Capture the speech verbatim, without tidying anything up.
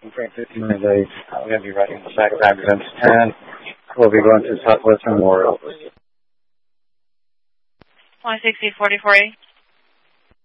train fifteen minutes late. We're going to be riding the back of ambulance, and we'll be going to Southwest Memorial. one sixty, forty-four A.